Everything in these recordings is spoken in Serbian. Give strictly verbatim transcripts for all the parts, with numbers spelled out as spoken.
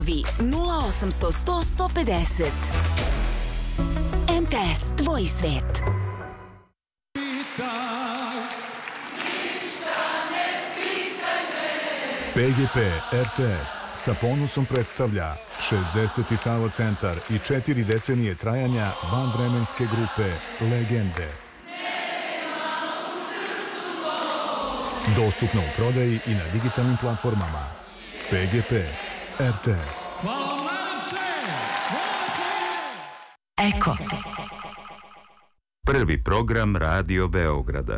Vi nula osamsto sto sto pedeset. M T S, tvoj svet. P G P R T S sa ponosom predstavlja šezdeseti Savo centar i četiri decenije trajanja vanvremenske grupe Legende. Dostupno u prodaji i na digitalnim platformama. P G P R T S. Eko. Prvi program Radio Beograda.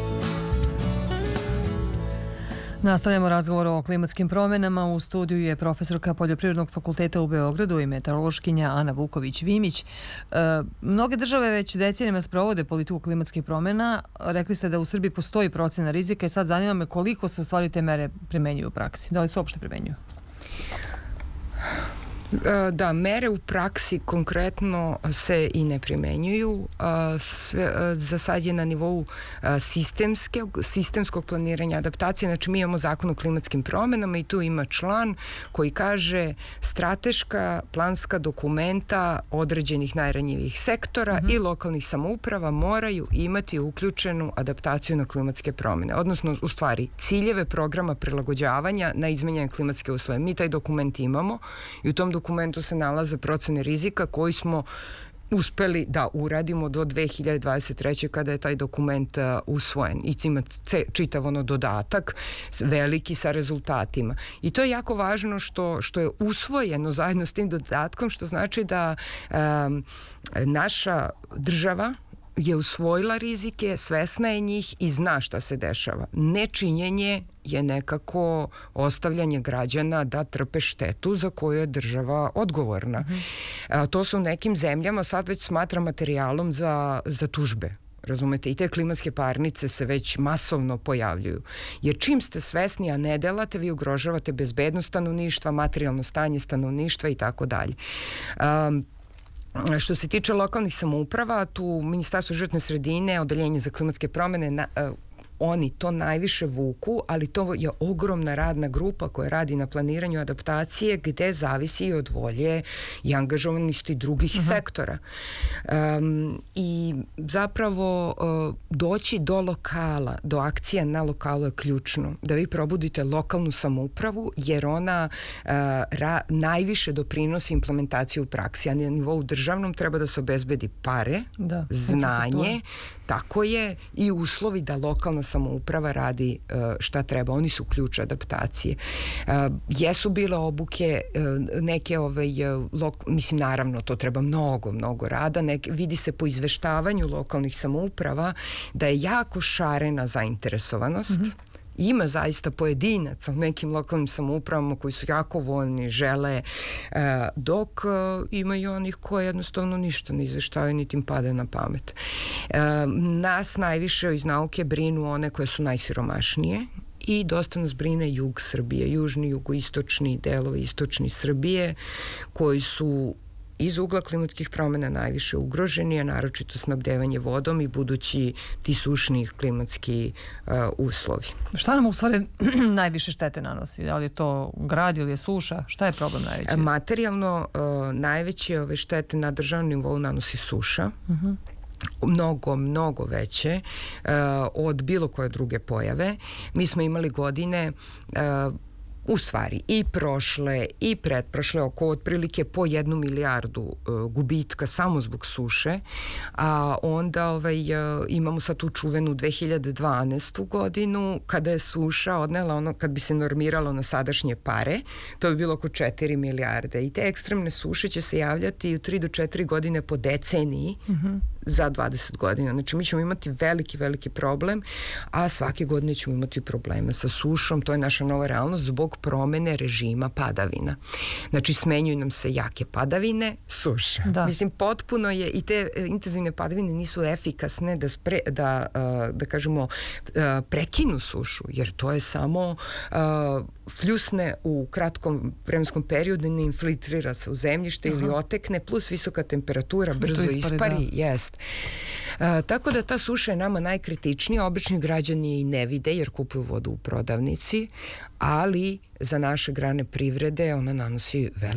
Nastavljamo razgovor o klimatskim promjenama. U studiju je profesorka Poljoprivrednog fakulteta u Beogradu i meteorološkinja Ana Vuković-Vimić. E, mnoge države već decenijama sprovode politiku klimatskih promjena. Rekli ste da u Srbiji postoji procena rizika i sad zanima me koliko se u stvari te mere primenjuju u praksi. Da li se uopšte primenjuju? Da, mere u praksi konkretno se i ne primenjuju. Sve, za sad je na nivou sistemskog, sistemskog planiranja adaptacije. Znači mi imamo zakon o klimatskim promjenama i tu ima član koji kaže strateška planska dokumenta određenih najranjivijih sektora mm-hmm. i lokalnih samouprava moraju imati uključenu adaptaciju na klimatske promjene. Odnosno, u stvari, ciljeve programa prilagođavanja na izmenjene klimatske uslove. Mi taj dokument imamo i u tom dokumentu se nalaze procene rizika koji smo uspeli da uradimo do dve hiljade dvadeset treće kada je taj dokument uh, usvojen. I ima čitav ono dodatak veliki sa rezultatima. I to je jako važno što, što je usvojeno zajedno s tim dodatkom, što znači da um, naša država je usvojila rizike, svesna je njih i zna šta se dešava. Nečinjenje je nekako ostavljanje građana da trpe štetu za koju je država odgovorna. Mm-hmm. A, to se u nekim zemljama sad već smatra materijalom za, za tužbe. Razumete, i te klimatske parnice se već masovno pojavljuju. Jer čim ste svesni, a ne delate, vi ugrožavate bezbednost stanovništva, materijalno stanje stanovništva i tako dalje. Što se tiče lokalnih samouprava, tu Ministarstvo životne sredine, Odeljenje za klimatske promjene, na, uh, oni to najviše vuku, ali to je ogromna radna grupa koja radi na planiranju adaptacije gde zavisi i od volje i angažovanosti drugih uh-huh. sektora. Um, I zapravo uh, doći do lokala, do akcija na lokalu je ključno. Da vi probudite lokalnu samoupravu jer ona uh, ra, najviše doprinosi implementaciju u praksi, a na nivou državnom treba da se obezbedi pare, da, znanje, tako je, i uslovi da lokalna samouprava radi uh, šta treba. Oni su ključ adaptacije. Uh, jesu bile obuke, uh, neke ovaj, uh, lok, mislim naravno to treba mnogo, mnogo rada. Nek, vidi se po izveštavanju lokalnih samouprava da je jako šarena zainteresovanost. Mm-hmm. Ima zaista pojedinaca u nekim lokalnim samoupravama koji su jako voljni, žele, uh, dok uh, ima i onih koji jednostavno ništa ne izveštavaju, niti im pada na pamet. Uh, nas najviše iz nauke brinu one koje su najsiromašnije i dosta nas brine jug Srbije, južni, jugoistočni delovi istočni Srbije, koji su iz ugla klimatskih promjena najviše ugroženi, a naročito snabdevanje vodom i budući ti sušnih klimatski uh, uslovi. Šta nam u stvari najviše štete nanosi? Da li je to grad ili je suša? Šta je problem najveći? Materijalno uh, najveće ove štete na državnom nivou nanosi suša. Uh-huh. mnogo, mnogo veće uh, od bilo koje druge pojave. Mi smo imali godine uh, u stvari i prošle i pretprošle oko otprilike po jednu milijardu uh, gubitka samo zbog suše, a onda ovaj, uh, imamo sad tu čuvenu dve hiljade dvanaestu godinu kada je suša odnela ono, kad bi se normiralo na sadašnje pare, to bi bilo oko četiri milijarde i te ekstremne suše će se javljati u tri do četiri godine po deceniji mm-hmm. za dvadeset godina. Znači mi ćemo imati veliki, veliki problem, a svake godine ćemo imati probleme sa sušom, to je naša nova realnost zbog promene režima padavina. Znači smenjuju nam se jake padavine, suša. Da. Mislim, potpuno je, i te intenzivne padavine nisu efikasne da, spre, da, da kažemo, prekinu sušu, jer to je samo fljusne u kratkom vremenskom periodu, ne infiltrira se u zemljište mm-hmm. ili otekne, plus visoka temperatura brzo ispari, ispari jest. nažalost. A, tako da ta suša je nama najkritičnija. Obični građani i ne vide jer kupuju vodu u prodavnici, ali za naše grane privrede ona nanosi velike